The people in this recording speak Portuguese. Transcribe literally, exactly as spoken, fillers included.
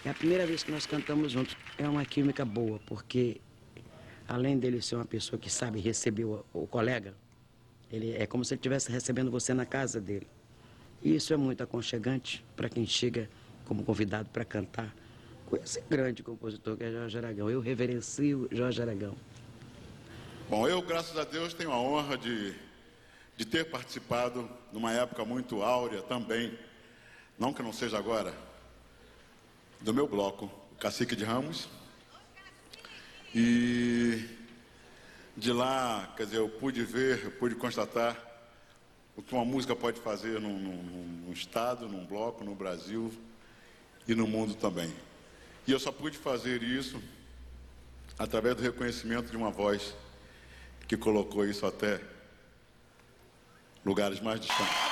É a primeira vez que nós cantamos juntos. É uma química boa, porque além dele ser uma pessoa que sabe receber o, o colega, ele é como se ele estivesse recebendo você na casa dele. E isso é muito aconchegante para quem chega como convidado para cantar com esse grande compositor que é Jorge Aragão. Eu reverencio Jorge Aragão. Bom, eu, graças a Deus, tenho a honra de, de ter participado numa época muito áurea também, não que não seja agora, do meu bloco, o Cacique de Ramos. E de lá, quer dizer, eu pude ver, eu pude constatar o que uma música pode fazer num, num, num estado, num bloco, no Brasil e no mundo também. E eu só pude fazer isso através do reconhecimento de uma voz que colocou isso até lugares mais distantes.